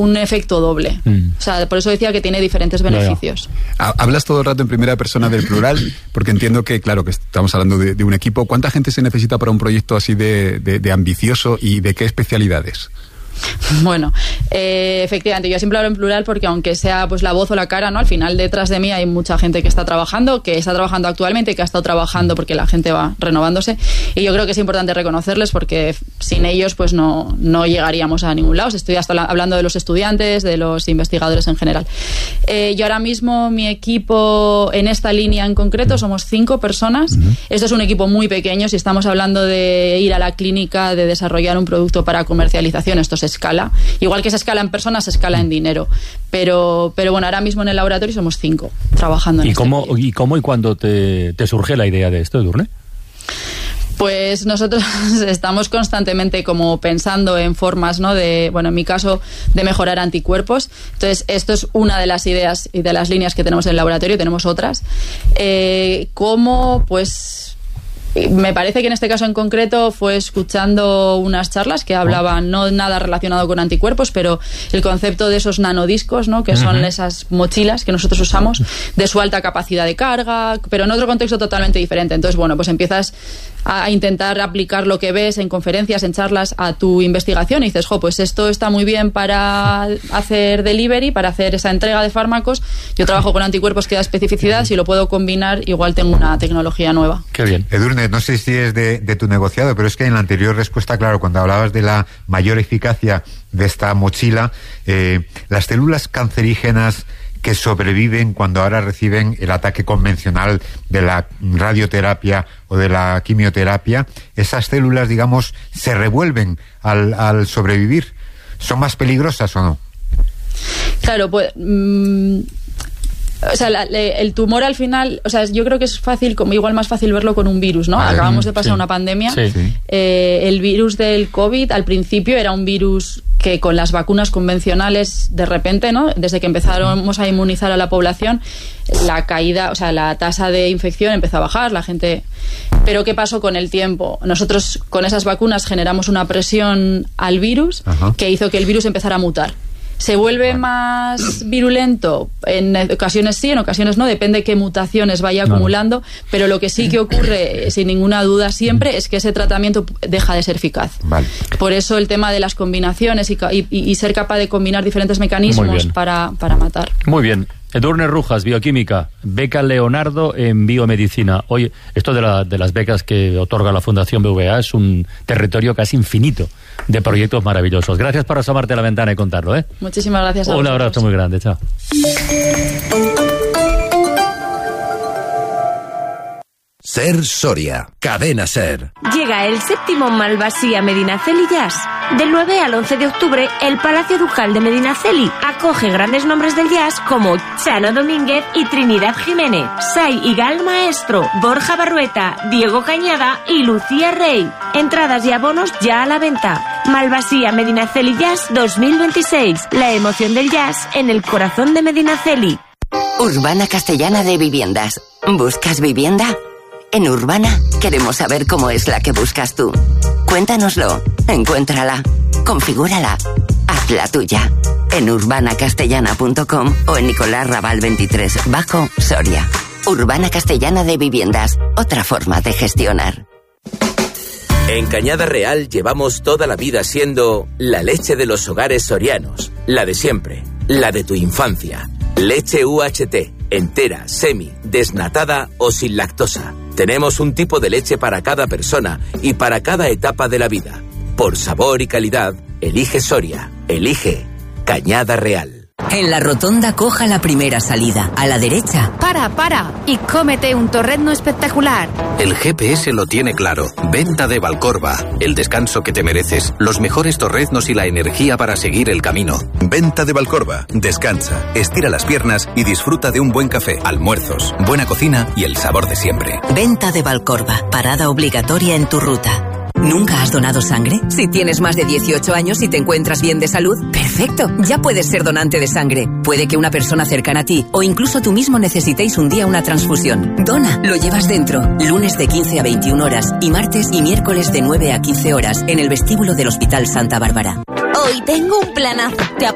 un efecto doble. O sea, por eso decía que tiene diferentes beneficios. Hablas todo el rato en primera persona del plural, porque entiendo que, claro, que estamos hablando de un equipo. ¿Cuánta gente se necesita para un proyecto así de ambicioso y de qué especialidades? Bueno, efectivamente, yo siempre hablo en plural porque aunque sea pues la voz o la cara, ¿no? Al final detrás de mí hay mucha gente que está trabajando actualmente, que ha estado trabajando porque la gente va renovándose, y yo creo que es importante reconocerles porque sin ellos pues no llegaríamos a ningún lado. Estoy hasta hablando de los estudiantes, de los investigadores en general. Yo ahora mismo, mi equipo en esta línea en concreto somos 5 personas. Esto es un equipo muy pequeño. Si estamos hablando de ir a la clínica, de desarrollar un producto para comercialización, esto se escala. Igual que se escala en personas, se escala en dinero. Pero bueno, ahora mismo en el laboratorio somos 5 trabajando en ¿Y cómo y cuándo te surge la idea de esto, Edurne? Pues nosotros estamos constantemente como pensando en formas, ¿no? En mi caso, de mejorar anticuerpos. Entonces, esto es una de las ideas y de las líneas que tenemos en el laboratorio. Tenemos otras. ¿Cómo? Pues me parece que en este caso en concreto fue escuchando unas charlas que hablaban, no nada relacionado con anticuerpos, pero el concepto de esos nanodiscos, ¿no? Que son esas mochilas que nosotros usamos, de su alta capacidad de carga, pero en otro contexto totalmente diferente. Entonces, bueno, pues empiezas a intentar aplicar lo que ves en conferencias, en charlas, a tu investigación y dices, pues esto está muy bien para hacer delivery, para hacer esa entrega de fármacos. Yo trabajo con anticuerpos que da especificidad, si lo puedo combinar, igual tengo una tecnología nueva. Qué bien. Edurne, no sé si es de tu negociado, pero es que en la anterior respuesta, claro, cuando hablabas de la mayor eficacia de esta mochila, las células cancerígenas que sobreviven cuando ahora reciben el ataque convencional de la radioterapia o de la quimioterapia, esas células, digamos, se revuelven al sobrevivir. ¿Son más peligrosas o no? Claro, pues o sea, el tumor al final, o sea, yo creo que es fácil, como igual más fácil verlo con un virus, ¿no? Acabamos de pasar una pandemia. El virus del COVID al principio era un virus que con las vacunas convencionales, de repente, ¿no? Desde que empezamos a inmunizar a la población, la caída, o sea, la tasa de infección empezó a bajar, la gente... Pero ¿qué pasó con el tiempo? Nosotros con esas vacunas generamos una presión al virus que hizo que el virus empezara a mutar. ¿Se vuelve más virulento? En ocasiones sí, en ocasiones no, depende de qué mutaciones vaya acumulando, pero lo que sí que ocurre, sin ninguna duda siempre, es que ese tratamiento deja de ser eficaz. Por eso el tema de las combinaciones y ser capaz de combinar diferentes mecanismos para matar. Muy bien. Edurne Rujas, bioquímica, beca Leonardo en biomedicina. Oye, esto de las becas que otorga la Fundación BVA es un territorio casi infinito de proyectos maravillosos. Gracias por asomarte a la ventana y contarlo, ¿eh? Muchísimas gracias a vosotros. Un abrazo muy grande, chao. Ser Soria, Cadena Ser. Llega el 7º Malvasía Medinaceli Jazz. Del 9 al 11 de octubre, el Palacio Ducal de Medinaceli acoge grandes nombres del jazz como Chano Domínguez y Trinidad Jiménez, Sai y Gal Maestro, Borja Barrueta, Diego Cañada y Lucía Rey. Entradas y abonos ya a la venta. Malvasía Medinaceli Jazz 2026. La emoción del jazz en el corazón de Medinaceli. Urbana Castellana de Viviendas. ¿Buscas vivienda? En Urbana queremos saber cómo es la que buscas tú. Cuéntanoslo, encuéntrala, configúrala, haz la tuya. En urbanacastellana.com o en Nicolás Raval 23, Bajo, Soria. Urbana Castellana de Viviendas, otra forma de gestionar. En Cañada Real llevamos toda la vida siendo la leche de los hogares sorianos, la de siempre, la de tu infancia. Leche UHT, entera, semi, desnatada o sin lactosa. Tenemos un tipo de leche para cada persona y para cada etapa de la vida. Por sabor y calidad, elige Soria, elige Cañada Real. En la rotonda coja la primera salida, a la derecha. Para, y cómete un torrezno espectacular. El GPS lo tiene claro. Venta de Valcorba. El descanso que te mereces, los mejores torreznos y la energía para seguir el camino. Venta de Valcorba. Descansa, estira las piernas y disfruta de un buen café, almuerzos, buena cocina y el sabor de siempre. Venta de Valcorba. Parada obligatoria en tu ruta. ¿Nunca has donado sangre? Si tienes más de 18 años y te encuentras bien de salud, ¡perfecto! Ya puedes ser donante de sangre. Puede que una persona cercana a ti o incluso tú mismo necesitéis un día una transfusión. Dona, lo llevas dentro. Lunes de 15 a 21 horas y martes y miércoles de 9 a 15 horas en el vestíbulo del Hospital Santa Bárbara. Hoy tengo un planazo.